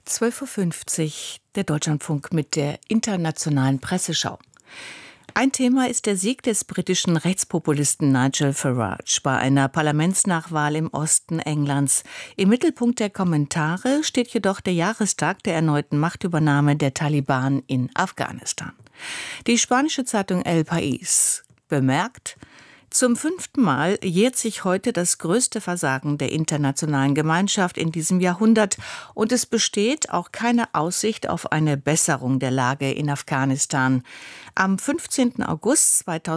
12:50 Uhr, der Deutschlandfunk mit der internationalen Presseschau. Ein Thema ist der Sieg des britischen Rechtspopulisten Nigel Farage bei einer Parlamentsnachwahl im Osten Englands. Im Mittelpunkt der Kommentare steht jedoch der Jahrestag der erneuten Machtübernahme der Taliban in Afghanistan. Die spanische Zeitung El País bemerkt: Zum 5. Mal jährt sich heute das größte Versagen der internationalen Gemeinschaft in diesem Jahrhundert und es besteht auch keine Aussicht auf eine Besserung der Lage in Afghanistan. Am 15. August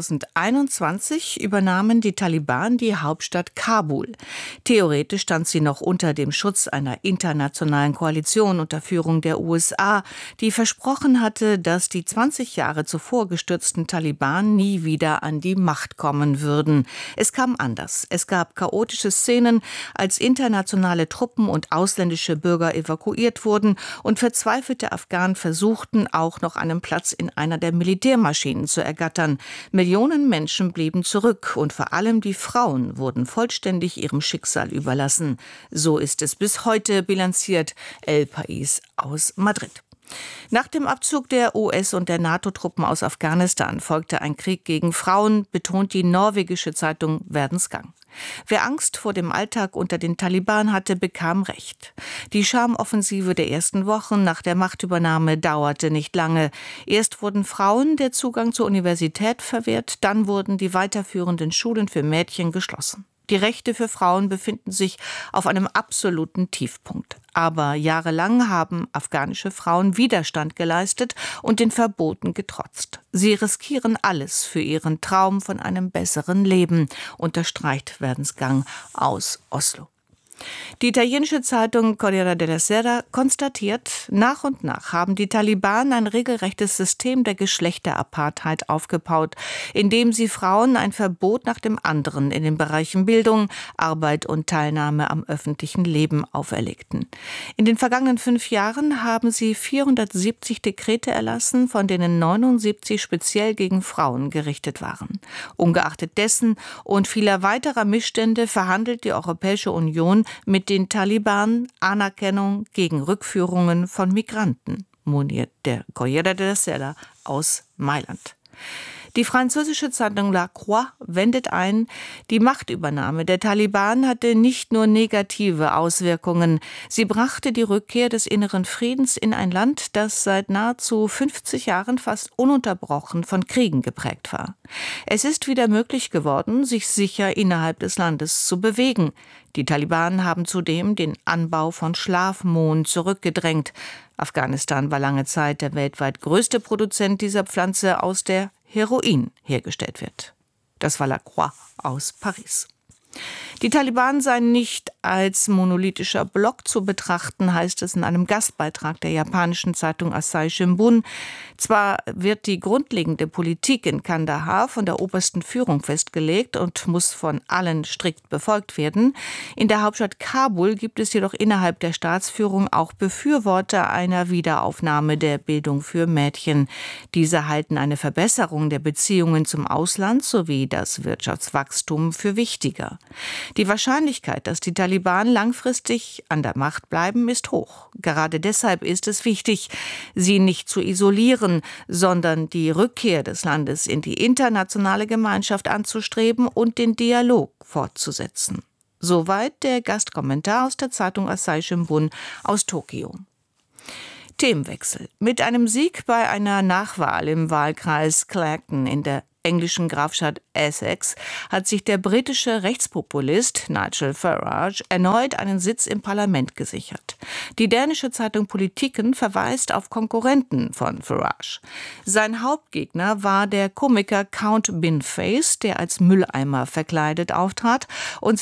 2021 übernahmen die Taliban die Hauptstadt Kabul. Theoretisch stand sie noch unter dem Schutz einer internationalen Koalition unter Führung der USA, die versprochen hatte, dass die 20 Jahre zuvor gestürzten Taliban nie wieder an die Macht kommen würden. Es kam anders. Es gab chaotische Szenen, als internationale Truppen und ausländische Bürger evakuiert wurden und verzweifelte Afghanen versuchten, auch noch einen Platz in einer der Militärmaschinen zu ergattern. Millionen Menschen blieben zurück und vor allem die Frauen wurden vollständig ihrem Schicksal überlassen. So ist es bis heute, bilanziert El País aus Madrid. Nach dem Abzug der US- und der NATO-Truppen aus Afghanistan folgte ein Krieg gegen Frauen, betont die norwegische Zeitung Verdens Gang. Wer Angst vor dem Alltag unter den Taliban hatte, bekam Recht. Die Charmoffensive der ersten Wochen nach der Machtübernahme dauerte nicht lange. Erst wurden Frauen der Zugang zur Universität verwehrt, dann wurden die weiterführenden Schulen für Mädchen geschlossen. Die Rechte für Frauen befinden sich auf einem absoluten Tiefpunkt. Aber jahrelang haben afghanische Frauen Widerstand geleistet und den Verboten getrotzt. Sie riskieren alles für ihren Traum von einem besseren Leben, unterstreicht Verdens Gang aus Oslo. Die italienische Zeitung Corriere della Sera konstatiert, nach und nach haben die Taliban ein regelrechtes System der Geschlechterapartheid aufgebaut, indem sie Frauen ein Verbot nach dem anderen in den Bereichen Bildung, Arbeit und Teilnahme am öffentlichen Leben auferlegten. In den vergangenen 5 Jahren haben sie 470 Dekrete erlassen, von denen 79 speziell gegen Frauen gerichtet waren. Ungeachtet dessen und vieler weiterer Missstände verhandelt die Europäische Union mit den Taliban Anerkennung gegen Rückführungen von Migranten, moniert der Corriere della Sera aus Mailand. Die französische Zeitung La Croix wendet ein, die Machtübernahme der Taliban hatte nicht nur negative Auswirkungen. Sie brachte die Rückkehr des inneren Friedens in ein Land, das seit nahezu 50 Jahren fast ununterbrochen von Kriegen geprägt war. Es ist wieder möglich geworden, sich sicher innerhalb des Landes zu bewegen. Die Taliban haben zudem den Anbau von Schlafmohn zurückgedrängt. Afghanistan war lange Zeit der weltweit größte Produzent dieser Pflanze, aus der Heroin hergestellt wird. Das war La Croix aus Paris. Die Taliban seien nicht als monolithischer Block zu betrachten, heißt es in einem Gastbeitrag der japanischen Zeitung Asahi Shimbun. Zwar wird die grundlegende Politik in Kandahar von der obersten Führung festgelegt und muss von allen strikt befolgt werden. In der Hauptstadt Kabul gibt es jedoch innerhalb der Staatsführung auch Befürworter einer Wiederaufnahme der Bildung für Mädchen. Diese halten eine Verbesserung der Beziehungen zum Ausland sowie das Wirtschaftswachstum für wichtiger. Die Wahrscheinlichkeit, dass die Taliban langfristig an der Macht bleiben, ist hoch. Gerade deshalb ist es wichtig, sie nicht zu isolieren, sondern die Rückkehr des Landes in die internationale Gemeinschaft anzustreben und den Dialog fortzusetzen. Soweit der Gastkommentar aus der Zeitung Asahi Shimbun aus Tokio. Themenwechsel. Mit einem Sieg bei einer Nachwahl im Wahlkreis Clacton in der englischen Grafschaft Essex hat sich der britische Rechtspopulist Nigel Farage erneut einen Sitz im Parlament gesichert. Die dänische Zeitung Politiken verweist auf Konkurrenten von Farage. Sein Hauptgegner war der Komiker Count Binface, der als Mülleimer verkleidet auftrat und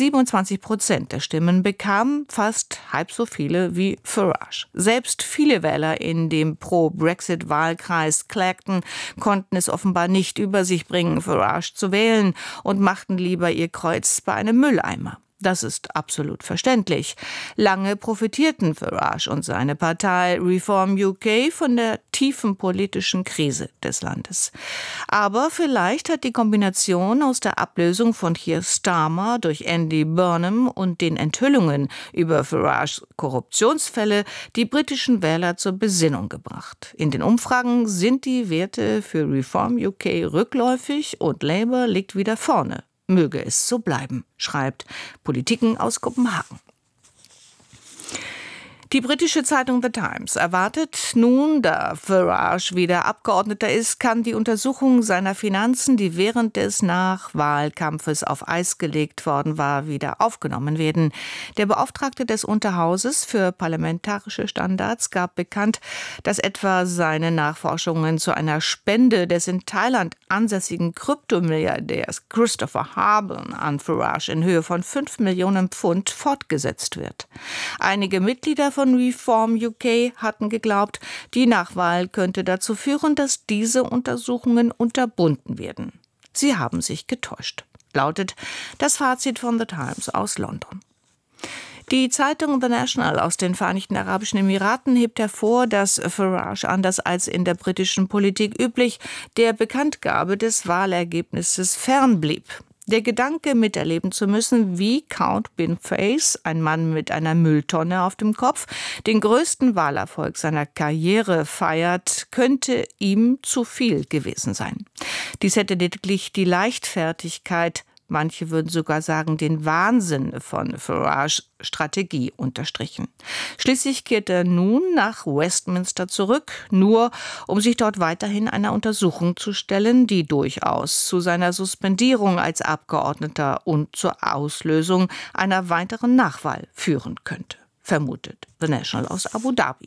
27% der Stimmen bekam, fast halb so viele wie Farage. Selbst viele Wähler in dem Pro-Brexit-Wahlkreis Clacton konnten es offenbar nicht über sich bringen, Farage zu wählen und machten lieber ihr Kreuz bei einem Mülleimer. Das ist absolut verständlich. Lange profitierten Farage und seine Partei Reform UK von der tiefen politischen Krise des Landes. Aber vielleicht hat die Kombination aus der Ablösung von Keir Starmer durch Andy Burnham und den Enthüllungen über Farages Korruptionsfälle die britischen Wähler zur Besinnung gebracht. In den Umfragen sind die Werte für Reform UK rückläufig und Labour liegt wieder vorne. Möge es so bleiben, schreibt Politiken aus Kopenhagen. Die britische Zeitung The Times erwartet nun, da Farage wieder Abgeordneter ist, kann die Untersuchung seiner Finanzen, die während des Nachwahlkampfes auf Eis gelegt worden war, wieder aufgenommen werden. Der Beauftragte des Unterhauses für parlamentarische Standards gab bekannt, dass etwa seine Nachforschungen zu einer Spende des in Thailand ansässigen Kryptomilliardärs Christopher Harben an Farage in Höhe von 5 Millionen Pfund fortgesetzt wird. Einige Mitglieder von Reform UK hatten geglaubt, die Nachwahl könnte dazu führen, dass diese Untersuchungen unterbunden werden. Sie haben sich getäuscht, lautet das Fazit von The Times aus London. Die Zeitung The National aus den Vereinigten Arabischen Emiraten hebt hervor, dass Farage anders als in der britischen Politik üblich der Bekanntgabe des Wahlergebnisses fernblieb. Der Gedanke, miterleben zu müssen, wie Count Boniface, ein Mann mit einer Mülltonne auf dem Kopf, den größten Wahlerfolg seiner Karriere feiert, könnte ihm zu viel gewesen sein. Dies hätte lediglich die Leichtfertigkeit, manche würden sogar sagen, den Wahnsinn von Farages Strategie unterstrichen. Schließlich kehrt er nun nach Westminster zurück, nur um sich dort weiterhin einer Untersuchung zu stellen, die durchaus zu seiner Suspendierung als Abgeordneter und zur Auslösung einer weiteren Nachwahl führen könnte, vermutet The National aus Abu Dhabi.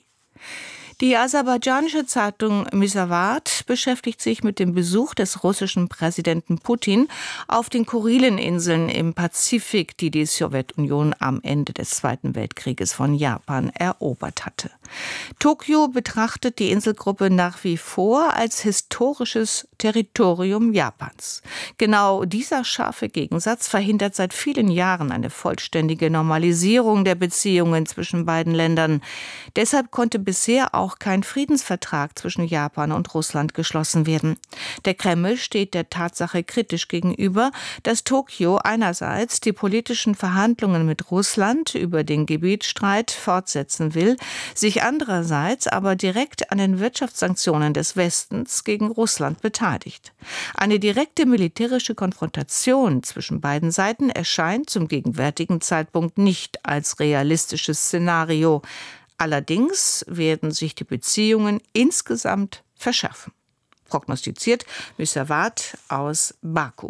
Die aserbaidschanische Zeitung Mysavat beschäftigt sich mit dem Besuch des russischen Präsidenten Putin auf den Kurileninseln im Pazifik, die die Sowjetunion am Ende des Zweiten Weltkrieges von Japan erobert hatte. Tokio betrachtet die Inselgruppe nach wie vor als historisches Territorium Japans. Genau dieser scharfe Gegensatz verhindert seit vielen Jahren eine vollständige Normalisierung der Beziehungen zwischen beiden Ländern. Deshalb konnte bisher auch kein Friedensvertrag zwischen Japan und Russland geschlossen werden. Der Kreml steht der Tatsache kritisch gegenüber, dass Tokio einerseits die politischen Verhandlungen mit Russland über den Gebietsstreit fortsetzen will, sich andererseits aber direkt an den Wirtschaftssanktionen des Westens gegen Russland beteiligt. Eine direkte militärische Konfrontation zwischen beiden Seiten erscheint zum gegenwärtigen Zeitpunkt nicht als realistisches Szenario. Allerdings werden sich die Beziehungen insgesamt verschärfen, prognostiziert Mysavat aus Baku.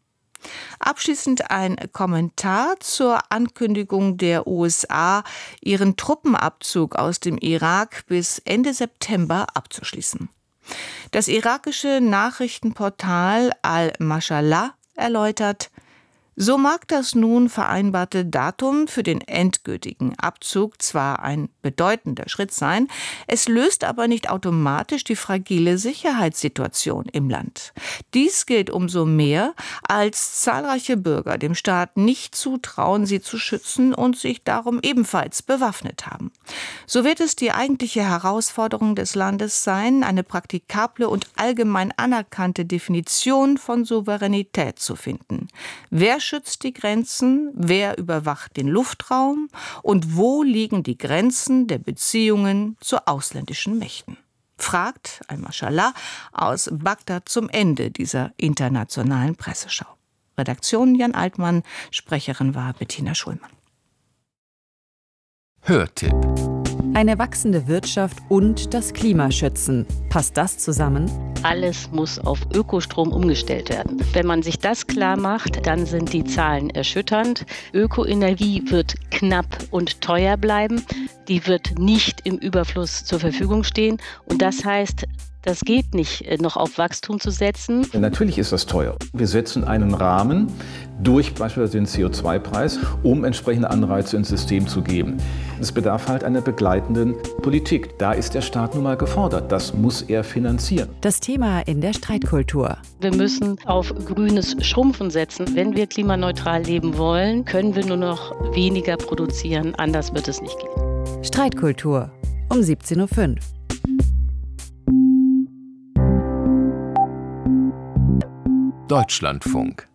Abschließend ein Kommentar zur Ankündigung der USA, ihren Truppenabzug aus dem Irak bis Ende September abzuschließen. Das irakische Nachrichtenportal Al-Mashallah erläutert: So mag das nun vereinbarte Datum für den endgültigen Abzug zwar ein bedeutender Schritt sein, es löst aber nicht automatisch die fragile Sicherheitssituation im Land. Dies gilt umso mehr, als zahlreiche Bürger dem Staat nicht zutrauen, sie zu schützen und sich darum ebenfalls bewaffnet haben. So wird es die eigentliche Herausforderung des Landes sein, eine praktikable und allgemein anerkannte Definition von Souveränität zu finden. Wer schützt die Grenzen, wer überwacht den Luftraum und wo liegen die Grenzen der Beziehungen zu ausländischen Mächten? Fragt Al-Mashallah aus Bagdad zum Ende dieser internationalen Presseschau. Redaktion Jan Altmann, Sprecherin war Bettina Schulmann. Hörtipp. Eine wachsende Wirtschaft und das Klima schützen. Passt das zusammen? Alles muss auf Ökostrom umgestellt werden. Wenn man sich das klar macht, dann sind die Zahlen erschütternd. Ökoenergie wird knapp und teuer bleiben. Die wird nicht im Überfluss zur Verfügung stehen. Und das heißt, Das geht nicht, noch auf Wachstum zu setzen. Natürlich ist das teuer. Wir setzen einen Rahmen durch beispielsweise den CO2-Preis, um entsprechende Anreize ins System zu geben. Es bedarf halt einer begleitenden Politik. Da ist der Staat nun mal gefordert. Das muss er finanzieren. Das Thema in der Streitkultur. Wir müssen auf grünes Schrumpfen setzen. Wenn wir klimaneutral leben wollen, können wir nur noch weniger produzieren. Anders wird es nicht gehen. Streitkultur um 17.05 Uhr. Deutschlandfunk.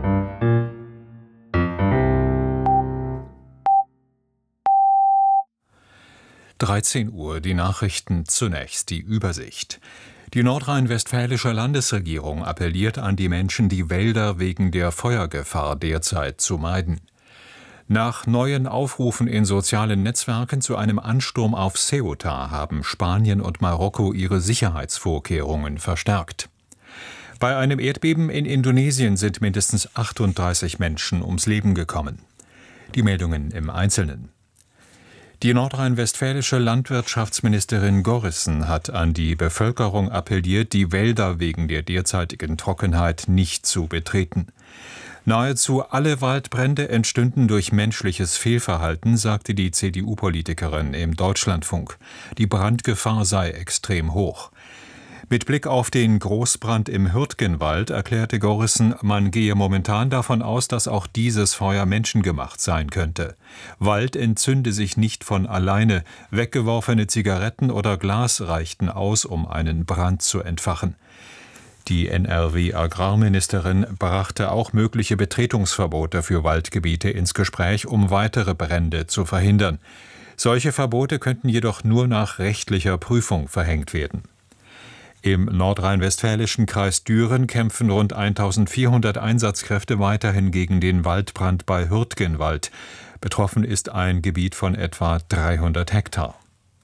(13 Uhr), die Nachrichten zunächst, die Übersicht. Die nordrhein-westfälische Landesregierung appelliert an die Menschen, die Wälder wegen der Feuergefahr derzeit zu meiden. Nach neuen Aufrufen in sozialen Netzwerken zu einem Ansturm auf Ceuta haben Spanien und Marokko ihre Sicherheitsvorkehrungen verstärkt. Bei einem Erdbeben in Indonesien sind mindestens 38 Menschen ums Leben gekommen. Die Meldungen im Einzelnen. Die nordrhein-westfälische Landwirtschaftsministerin Gorrissen hat an die Bevölkerung appelliert, die Wälder wegen der derzeitigen Trockenheit nicht zu betreten. Nahezu alle Waldbrände entstünden durch menschliches Fehlverhalten, sagte die CDU-Politikerin im Deutschlandfunk. Die Brandgefahr sei extrem hoch. Mit Blick auf den Großbrand im Hürtgenwald erklärte Gorrissen, man gehe momentan davon aus, dass auch dieses Feuer menschengemacht sein könnte. Wald entzünde sich nicht von alleine, weggeworfene Zigaretten oder Glas reichten aus, um einen Brand zu entfachen. Die NRW-Agrarministerin brachte auch mögliche Betretungsverbote für Waldgebiete ins Gespräch, um weitere Brände zu verhindern. Solche Verbote könnten jedoch nur nach rechtlicher Prüfung verhängt werden. Im nordrhein-westfälischen Kreis Düren kämpfen rund 1400 Einsatzkräfte weiterhin gegen den Waldbrand bei Hürtgenwald. Betroffen ist ein Gebiet von etwa 300 Hektar.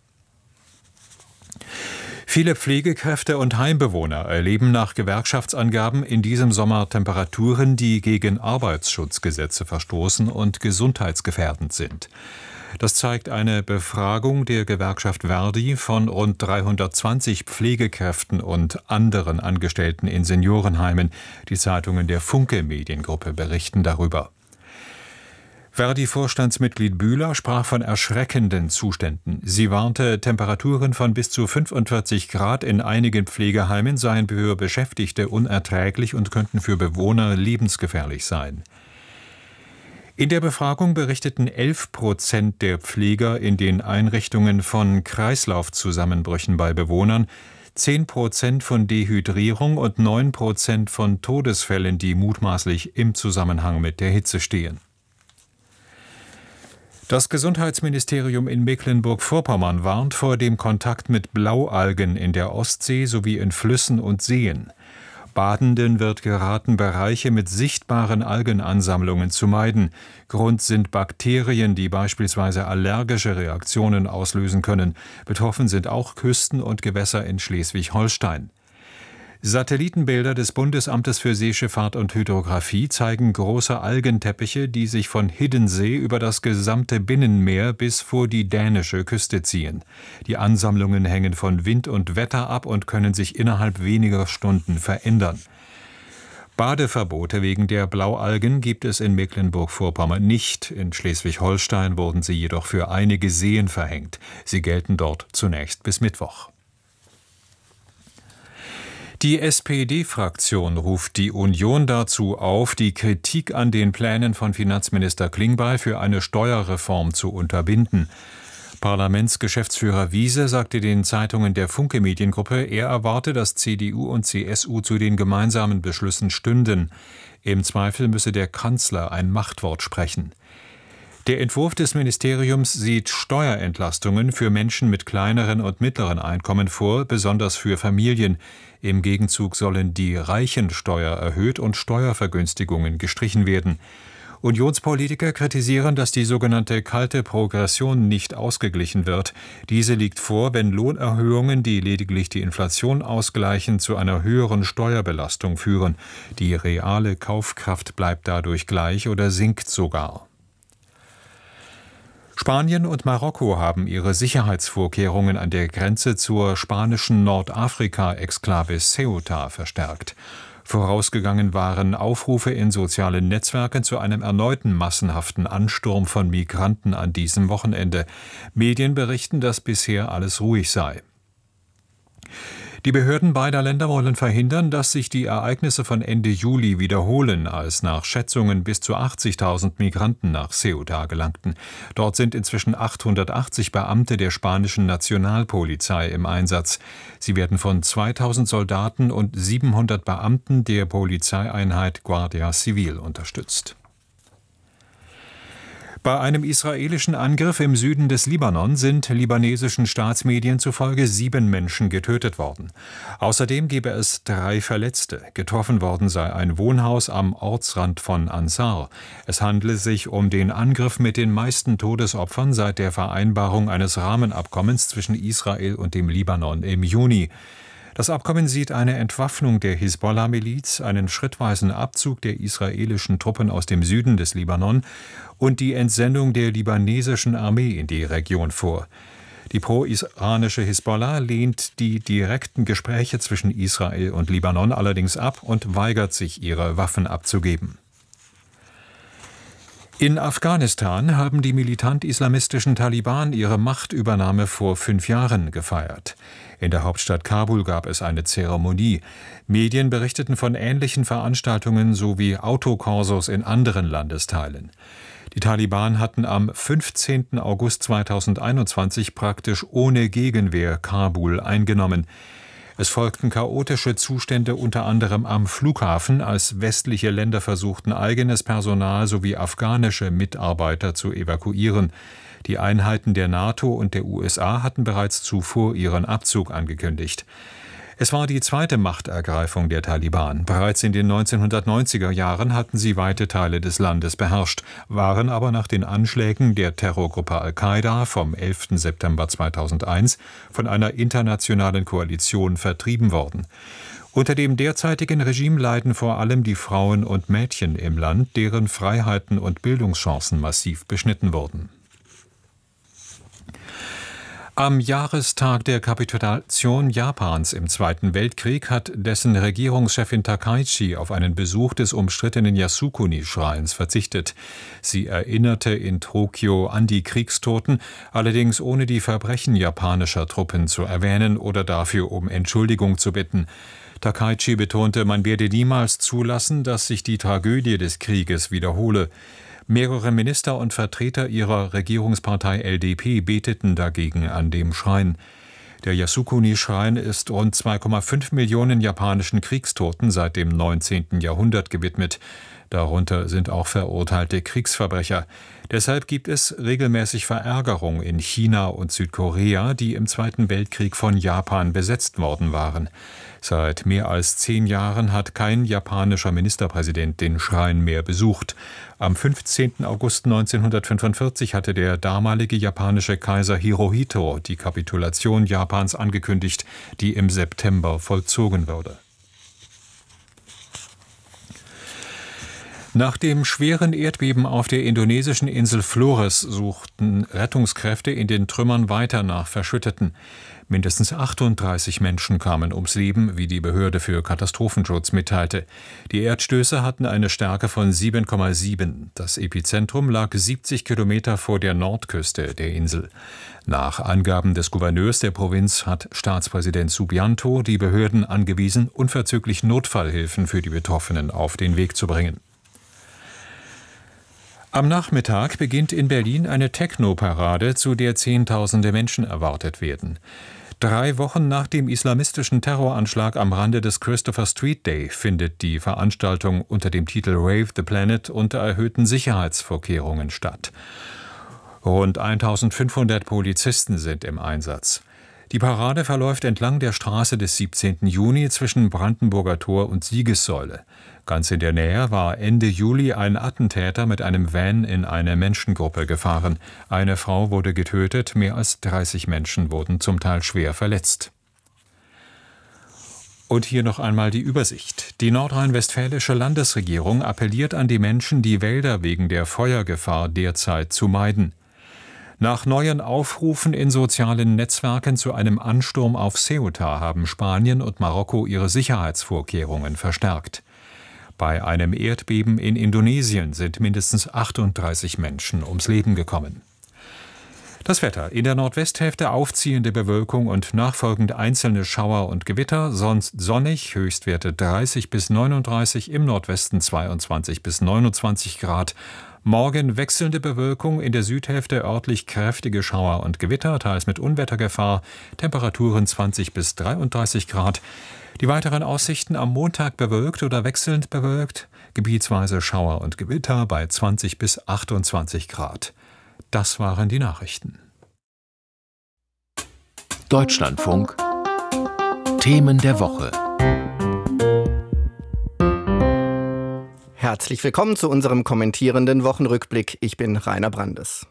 Viele Pflegekräfte und Heimbewohner erleben nach Gewerkschaftsangaben in diesem Sommer Temperaturen, die gegen Arbeitsschutzgesetze verstoßen und gesundheitsgefährdend sind. Das zeigt eine Befragung der Gewerkschaft ver.di von rund 320 Pflegekräften und anderen Angestellten in Seniorenheimen. Die Zeitungen der Funke Mediengruppe berichten darüber. ver.di-Vorstandsmitglied Bühler sprach von erschreckenden Zuständen. Sie warnte, Temperaturen von bis zu 45 Grad in einigen Pflegeheimen seien für Beschäftigte unerträglich und könnten für Bewohner lebensgefährlich sein. In der Befragung berichteten 11% der Pfleger in den Einrichtungen von Kreislaufzusammenbrüchen bei Bewohnern, 10% von Dehydrierung und 9% von Todesfällen, die mutmaßlich im Zusammenhang mit der Hitze stehen. Das Gesundheitsministerium in Mecklenburg-Vorpommern warnt vor dem Kontakt mit Blaualgen in der Ostsee sowie in Flüssen und Seen. Badenden wird geraten, Bereiche mit sichtbaren Algenansammlungen zu meiden. Grund sind Bakterien, die beispielsweise allergische Reaktionen auslösen können. Betroffen sind auch Küsten und Gewässer in Schleswig-Holstein. Satellitenbilder des Bundesamtes für Seeschifffahrt und Hydrographie zeigen große Algenteppiche, die sich von Hiddensee über das gesamte Binnenmeer bis vor die dänische Küste ziehen. Die Ansammlungen hängen von Wind und Wetter ab und können sich innerhalb weniger Stunden verändern. Badeverbote wegen der Blaualgen gibt es in Mecklenburg-Vorpommern nicht. In Schleswig-Holstein wurden sie jedoch für einige Seen verhängt. Sie gelten dort zunächst bis Mittwoch. Die SPD-Fraktion ruft die Union dazu auf, die Kritik an den Plänen von Finanzminister Klingbeil für eine Steuerreform zu unterbinden. Parlamentsgeschäftsführer Wiese sagte den Zeitungen der Funke Mediengruppe, er erwarte, dass CDU und CSU zu den gemeinsamen Beschlüssen stünden. Im Zweifel müsse der Kanzler ein Machtwort sprechen. Der Entwurf des Ministeriums sieht Steuerentlastungen für Menschen mit kleineren und mittleren Einkommen vor, besonders für Familien. Im Gegenzug sollen die Reichensteuer erhöht und Steuervergünstigungen gestrichen werden. Unionspolitiker kritisieren, dass die sogenannte kalte Progression nicht ausgeglichen wird. Diese liegt vor, wenn Lohnerhöhungen, die lediglich die Inflation ausgleichen, zu einer höheren Steuerbelastung führen. Die reale Kaufkraft bleibt dadurch gleich oder sinkt sogar. Spanien und Marokko haben ihre Sicherheitsvorkehrungen an der Grenze zur spanischen Nordafrika-Exklave Ceuta verstärkt. Vorausgegangen waren Aufrufe in sozialen Netzwerken zu einem erneuten massenhaften Ansturm von Migranten an diesem Wochenende. Medien berichten, dass bisher alles ruhig sei. Die Behörden beider Länder wollen verhindern, dass sich die Ereignisse von Ende Juli wiederholen, als nach Schätzungen bis zu 80.000 Migranten nach Ceuta gelangten. Dort sind inzwischen 880 Beamte der spanischen Nationalpolizei im Einsatz. Sie werden von 2.000 Soldaten und 700 Beamten der Polizeieinheit Guardia Civil unterstützt. Bei einem israelischen Angriff im Süden des Libanon sind libanesischen Staatsmedien zufolge 7 Menschen getötet worden. Außerdem gebe es 3 Verletzte. Getroffen worden sei ein Wohnhaus am Ortsrand von Ansar. Es handle sich um den Angriff mit den meisten Todesopfern seit der Vereinbarung eines Rahmenabkommens zwischen Israel und dem Libanon im Juni. Das Abkommen sieht eine Entwaffnung der Hisbollah-Miliz, einen schrittweisen Abzug der israelischen Truppen aus dem Süden des Libanon und die Entsendung der libanesischen Armee in die Region vor. Die pro-iranische Hisbollah lehnt die direkten Gespräche zwischen Israel und Libanon allerdings ab und weigert sich, ihre Waffen abzugeben. In Afghanistan haben die militant-islamistischen Taliban ihre Machtübernahme vor 5 Jahren gefeiert. In der Hauptstadt Kabul gab es eine Zeremonie. Medien berichteten von ähnlichen Veranstaltungen sowie Autokorsos in anderen Landesteilen. Die Taliban hatten am 15. August 2021 praktisch ohne Gegenwehr Kabul eingenommen. Es folgten chaotische Zustände unter anderem am Flughafen, als westliche Länder versuchten, eigenes Personal sowie afghanische Mitarbeiter zu evakuieren. Die Einheiten der NATO und der USA hatten bereits zuvor ihren Abzug angekündigt. Es war die zweite Machtergreifung der Taliban. Bereits in den 1990er Jahren hatten sie weite Teile des Landes beherrscht, waren aber nach den Anschlägen der Terrorgruppe Al-Qaida vom 11. September 2001 von einer internationalen Koalition vertrieben worden. Unter dem derzeitigen Regime leiden vor allem die Frauen und Mädchen im Land, deren Freiheiten und Bildungschancen massiv beschnitten wurden. Am Jahrestag der Kapitulation Japans im Zweiten Weltkrieg hat dessen Regierungschefin Takaichi auf einen Besuch des umstrittenen Yasukuni-Schreins verzichtet. Sie erinnerte in Tokio an die Kriegstoten, allerdings ohne die Verbrechen japanischer Truppen zu erwähnen oder dafür um Entschuldigung zu bitten. Takaichi betonte, man werde niemals zulassen, dass sich die Tragödie des Krieges wiederhole. Mehrere Minister und Vertreter ihrer Regierungspartei LDP beteten dagegen an dem Schrein. Der Yasukuni-Schrein ist rund 2,5 Millionen japanischen Kriegstoten seit dem 19. Jahrhundert gewidmet. Darunter sind auch verurteilte Kriegsverbrecher. Deshalb gibt es regelmäßig Verärgerung in China und Südkorea, die im Zweiten Weltkrieg von Japan besetzt worden waren. Seit mehr als 10 Jahren hat kein japanischer Ministerpräsident den Schrein mehr besucht. Am 15. August 1945 hatte der damalige japanische Kaiser Hirohito die Kapitulation Japans angekündigt, die im September vollzogen würde. Nach dem schweren Erdbeben auf der indonesischen Insel Flores suchten Rettungskräfte in den Trümmern weiter nach Verschütteten. Mindestens 38 Menschen kamen ums Leben, wie die Behörde für Katastrophenschutz mitteilte. Die Erdstöße hatten eine Stärke von 7,7. Das Epizentrum lag 70 Kilometer vor der Nordküste der Insel. Nach Angaben des Gouverneurs der Provinz hat Staatspräsident Subianto die Behörden angewiesen, unverzüglich Notfallhilfen für die Betroffenen auf den Weg zu bringen. Am Nachmittag beginnt in Berlin eine Techno-Parade, zu der Zehntausende Menschen erwartet werden. 3 Wochen nach dem islamistischen Terroranschlag am Rande des Christopher Street Day findet die Veranstaltung unter dem Titel Rave the Planet unter erhöhten Sicherheitsvorkehrungen statt. Rund 1500 Polizisten sind im Einsatz. Die Parade verläuft entlang der Straße des 17. Juni zwischen Brandenburger Tor und Siegessäule. Ganz in der Nähe war Ende Juli ein Attentäter mit einem Van in eine Menschengruppe gefahren. Eine Frau wurde getötet, mehr als 30 Menschen wurden zum Teil schwer verletzt. Und hier noch einmal die Übersicht. Die nordrhein-westfälische Landesregierung appelliert an die Menschen, die Wälder wegen der Feuergefahr derzeit zu meiden. Nach neuen Aufrufen in sozialen Netzwerken zu einem Ansturm auf Ceuta haben Spanien und Marokko ihre Sicherheitsvorkehrungen verstärkt. Bei einem Erdbeben in Indonesien sind mindestens 38 Menschen ums Leben gekommen. Das Wetter: In der Nordwesthälfte aufziehende Bewölkung und nachfolgend einzelne Schauer und Gewitter, sonst sonnig, Höchstwerte 30 bis 39, im Nordwesten 22 bis 29 Grad. Morgen wechselnde Bewölkung, in der Südhälfte örtlich kräftige Schauer und Gewitter, teils mit Unwettergefahr, Temperaturen 20 bis 33 Grad. Die weiteren Aussichten: am Montag bewölkt oder wechselnd bewölkt, gebietsweise Schauer und Gewitter bei 20 bis 28 Grad. Das waren die Nachrichten. Deutschlandfunk Themen der Woche. Herzlich willkommen zu unserem kommentierenden Wochenrückblick. Ich bin Rainer Brandes.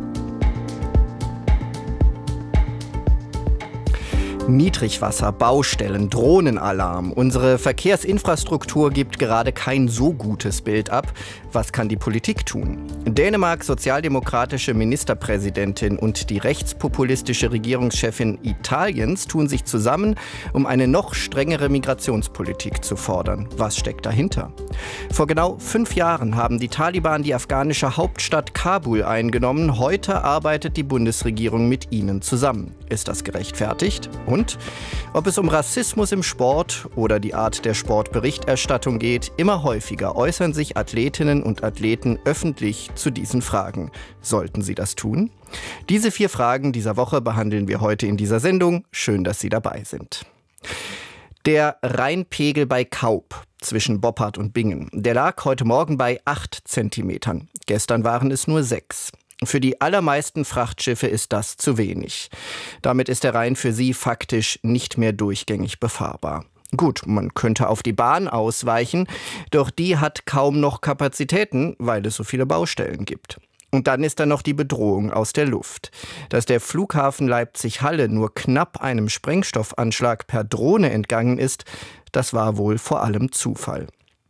Niedrigwasser, Baustellen, Drohnenalarm. Unsere Verkehrsinfrastruktur gibt gerade kein so gutes Bild ab. Was kann die Politik tun? Dänemarks sozialdemokratische Ministerpräsidentin und die rechtspopulistische Regierungschefin Italiens tun sich zusammen, um eine noch strengere Migrationspolitik zu fordern. Was steckt dahinter? Vor genau 5 Jahren haben die Taliban die afghanische Hauptstadt Kabul eingenommen. Heute arbeitet die Bundesregierung mit ihnen zusammen. Ist das gerechtfertigt? Und ob es um Rassismus im Sport oder die Art der Sportberichterstattung geht, immer häufiger äußern sich Athletinnen und Athleten öffentlich zu diesen Fragen. Sollten sie das tun? Diese 4 Fragen dieser Woche behandeln wir heute in dieser Sendung. Schön, dass Sie dabei sind. Der Rheinpegel bei Kaub zwischen Boppard und Bingen, der lag heute Morgen bei 8 Zentimetern. Gestern waren es nur 6. Für die allermeisten Frachtschiffe ist das zu wenig. Damit ist der Rhein für sie faktisch nicht mehr durchgängig befahrbar. Gut, man könnte auf die Bahn ausweichen, doch die hat kaum noch Kapazitäten, weil es so viele Baustellen gibt. Und dann ist da noch die Bedrohung aus der Luft. Dass der Flughafen Leipzig-Halle nur knapp einem Sprengstoffanschlag per Drohne entgangen ist, das war wohl vor allem Zufall.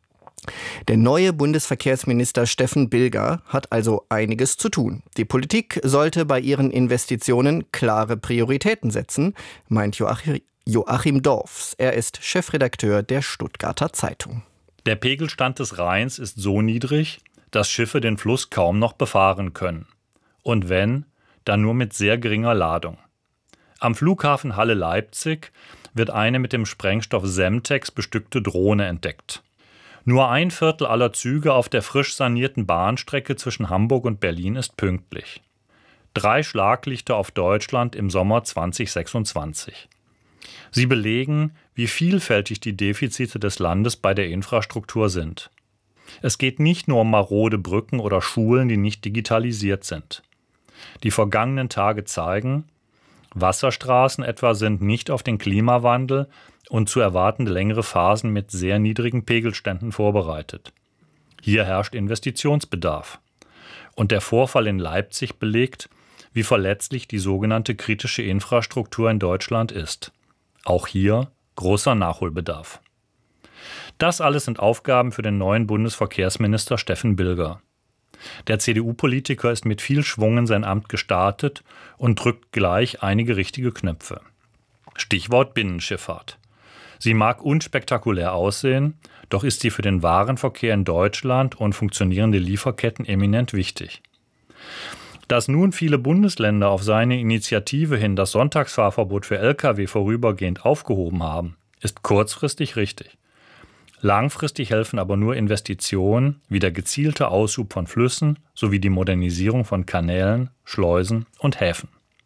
Der neue Bundesverkehrsminister Steffen Bilger hat also einiges zu tun. Die Politik sollte bei ihren Investitionen klare Prioritäten setzen, meint Joachim Dorfs. Er ist Chefredakteur der Stuttgarter Zeitung. Der Pegelstand des Rheins ist so niedrig, dass Schiffe den Fluss kaum noch befahren können. Und wenn, dann nur mit sehr geringer Ladung. Am Flughafen Halle-Leipzig wird eine mit dem Sprengstoff Semtex bestückte Drohne entdeckt. Nur 1/4 aller Züge auf der frisch sanierten Bahnstrecke zwischen Hamburg und Berlin ist pünktlich. 3 Schlaglichter auf Deutschland im Sommer 2026. Sie belegen, wie vielfältig die Defizite des Landes bei der Infrastruktur sind. Es geht nicht nur um marode Brücken oder Schulen, die nicht digitalisiert sind. Die vergangenen Tage zeigen, Wasserstraßen etwa sind nicht auf den Klimawandel und zu erwartende längere Phasen mit sehr niedrigen Pegelständen vorbereitet. Hier herrscht Investitionsbedarf. Und der Vorfall in Leipzig belegt, wie verletzlich die sogenannte kritische Infrastruktur in Deutschland ist. Auch hier großer Nachholbedarf. Das alles sind Aufgaben für den neuen Bundesverkehrsminister Steffen Bilger. Der CDU-Politiker ist mit viel Schwung in sein Amt gestartet und drückt gleich einige richtige Knöpfe. Stichwort Binnenschifffahrt. Sie mag unspektakulär aussehen, doch ist sie für den Warenverkehr in Deutschland und funktionierende Lieferketten eminent wichtig. Dass nun viele Bundesländer auf seine Initiative hin das Sonntagsfahrverbot für Lkw vorübergehend aufgehoben haben, ist kurzfristig richtig. Langfristig helfen aber nur Investitionen wie der gezielte Aushub von Flüssen sowie die Modernisierung von Kanälen, Schleusen und Häfen.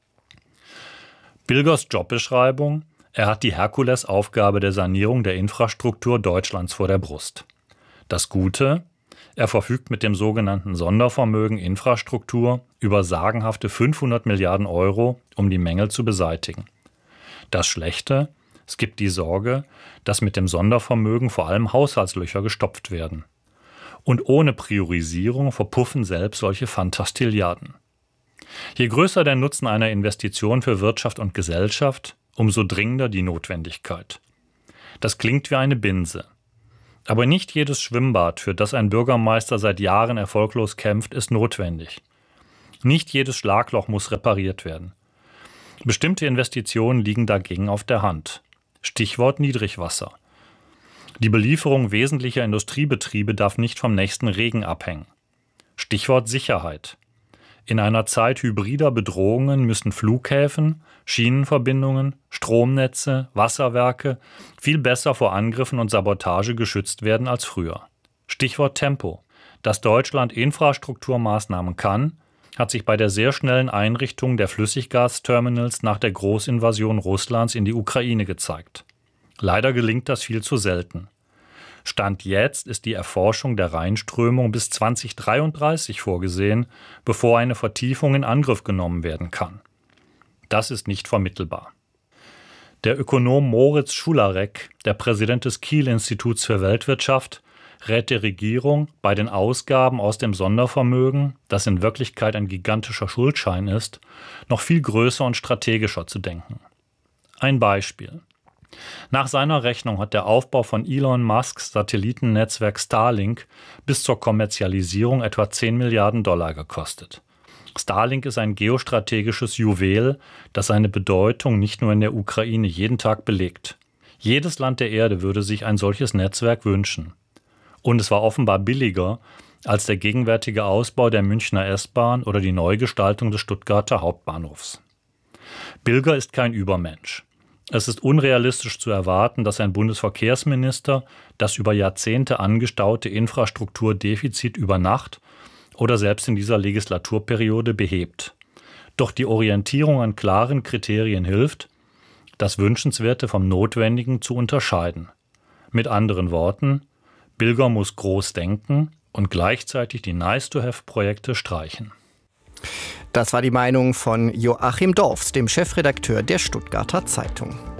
Bilgers Jobbeschreibung: Er hat die Herkulesaufgabe der Sanierung der Infrastruktur Deutschlands vor der Brust. Das Gute: Er verfügt mit dem sogenannten Sondervermögen Infrastruktur über sagenhafte 500 Milliarden Euro, um die Mängel zu beseitigen. Das Schlechte: Es gibt die Sorge, dass mit dem Sondervermögen vor allem Haushaltslöcher gestopft werden. Und ohne Priorisierung verpuffen selbst solche Fantastilliarden. Je größer der Nutzen einer Investition für Wirtschaft und Gesellschaft, umso dringender die Notwendigkeit. Das klingt wie eine Binse. Aber nicht jedes Schwimmbad, für das ein Bürgermeister seit Jahren erfolglos kämpft, ist notwendig. Nicht jedes Schlagloch muss repariert werden. Bestimmte Investitionen liegen dagegen auf der Hand. Stichwort Niedrigwasser. Die Belieferung wesentlicher Industriebetriebe darf nicht vom nächsten Regen abhängen. Stichwort Sicherheit. In einer Zeit hybrider Bedrohungen müssen Flughäfen, Schienenverbindungen, Stromnetze, Wasserwerke viel besser vor Angriffen und Sabotage geschützt werden als früher. Stichwort Tempo. Dass Deutschland Infrastrukturmaßnahmen kann, hat sich bei der sehr schnellen Einrichtung der Flüssiggasterminals nach der Großinvasion Russlands in die Ukraine gezeigt. Leider gelingt das viel zu selten. Stand jetzt ist die Erforschung der Rheinströmung bis 2033 vorgesehen, bevor eine Vertiefung in Angriff genommen werden kann. Das ist nicht vermittelbar. Der Ökonom Moritz Schularek, der Präsident des Kiel-Instituts für Weltwirtschaft, rät der Regierung, bei den Ausgaben aus dem Sondervermögen, das in Wirklichkeit ein gigantischer Schuldschein ist, noch viel größer und strategischer zu denken. Ein Beispiel. Nach seiner Rechnung hat der Aufbau von Elon Musks Satellitennetzwerk Starlink bis zur Kommerzialisierung etwa 10 Milliarden $ gekostet. Starlink ist ein geostrategisches Juwel, das seine Bedeutung nicht nur in der Ukraine jeden Tag belegt. Jedes Land der Erde würde sich ein solches Netzwerk wünschen. Und es war offenbar billiger als der gegenwärtige Ausbau der Münchner S-Bahn oder die Neugestaltung des Stuttgarter Hauptbahnhofs. Bilger ist kein Übermensch. Es ist unrealistisch zu erwarten, dass ein Bundesverkehrsminister das über Jahrzehnte angestaute Infrastrukturdefizit über Nacht oder selbst in dieser Legislaturperiode behebt. Doch die Orientierung an klaren Kriterien hilft, das Wünschenswerte vom Notwendigen zu unterscheiden. Mit anderen Worten, Bilger muss groß denken und gleichzeitig die Nice-to-have-Projekte streichen. Das war die Meinung von Joachim Dorfs, dem Chefredakteur der Stuttgarter Zeitung.